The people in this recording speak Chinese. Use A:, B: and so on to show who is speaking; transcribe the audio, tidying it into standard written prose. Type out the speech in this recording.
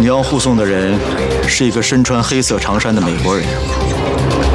A: 要护送的人是一个身穿黑色长衫的美国人。